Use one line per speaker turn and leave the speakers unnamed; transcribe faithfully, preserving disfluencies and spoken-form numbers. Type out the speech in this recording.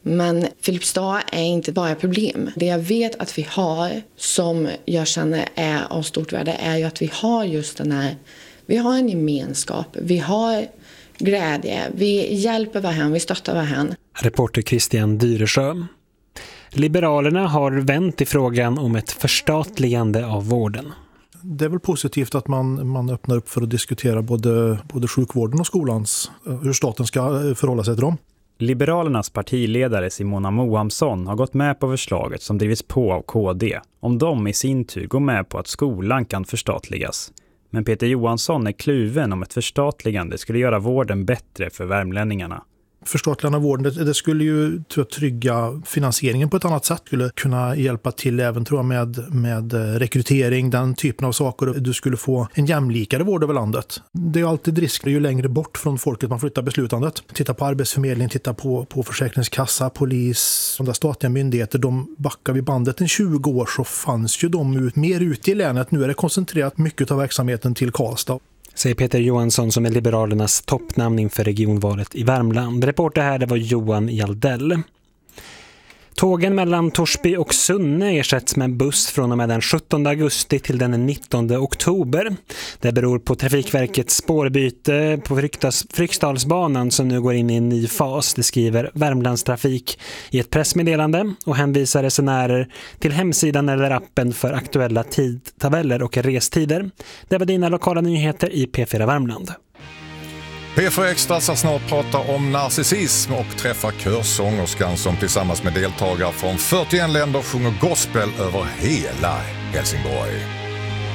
Men Filipstad är inte bara ett problem. Det jag vet att vi har som jag känner är av stort värde är ju att vi har just den här, vi har en gemenskap, vi har glädje, vi hjälper varandra, vi stöttar varandra.
Reporter Christian Dyresjö. Liberalerna har vänt i frågan om ett förstatligande av vården.
Det är väl positivt att man, man öppnar upp för att diskutera både, både sjukvården och skolans, hur staten ska förhålla sig till dem.
Liberalernas partiledare Simona Mohamsson har gått med på förslaget som drivits på av K D, om de i sin tur går med på att skolan kan förstatligas. Men Peter Johansson är kluven om ett förstatligande skulle göra vården bättre för värmlänningarna.
Förstatligande av vården, det, det skulle ju tror jag, trygga finansieringen på ett annat sätt. Skulle kunna hjälpa till även tror jag, med, med rekrytering, den typen av saker. Du skulle få en jämlikare vård över landet. Det är alltid risk, ju längre bort från folket man flyttar beslutandet. Titta på arbetsförmedling, titta på, på försäkringskassa, polis, de där statliga myndigheter. De backar vid bandet en tjugo år så fanns ju de ut, mer ute i länet. Nu är det koncentrerat mycket av verksamheten till Karlstad.
Säger Peter Johansson som är Liberalernas toppnamn inför regionvalet i Värmland. Reporter här det var Johan Jaldell. Tågen mellan Torsby och Sunne ersätts med buss från och med den sjuttonde augusti till den nittonde oktober. Det beror på Trafikverkets spårbyte på Fryksdalsbanan som nu går in i en ny fas. Det skriver Värmlandstrafik i ett pressmeddelande och hänvisar resenärer till hemsidan eller appen för aktuella tidtabeller och restider. Det var dina lokala nyheter i P fyra Värmland.
P fyra Extra ska snart prata om narcissism och träffa körsångerskan som tillsammans med deltagare från fyrtioett länder sjunger gospel över hela Helsingborg.